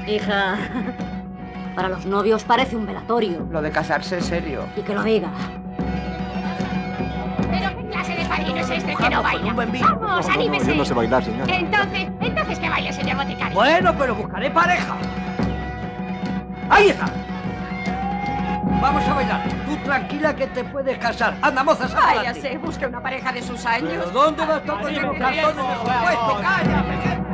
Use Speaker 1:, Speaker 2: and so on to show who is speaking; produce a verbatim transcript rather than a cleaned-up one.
Speaker 1: Hija, para los novios parece un velatorio.
Speaker 2: Lo de casarse es serio.
Speaker 1: Y que lo diga.
Speaker 3: ¿Pero qué clase de padrino es este que no baila?
Speaker 2: Un buen vino.
Speaker 3: ¡Vamos,
Speaker 4: No, no,
Speaker 3: anímese!
Speaker 4: yo no sé bailar, señora.
Speaker 3: Entonces, entonces que baile, señor boticario.
Speaker 2: Bueno, pero buscaré pareja. ¡Ahí está! Vamos a bailar. Tú tranquila que te puedes casar. Anda, moza, sal adelante.
Speaker 3: Váyase, busque una pareja de sus años.
Speaker 2: ¿Pero dónde vas tú con ese corazón? ¡Por supuesto, calla!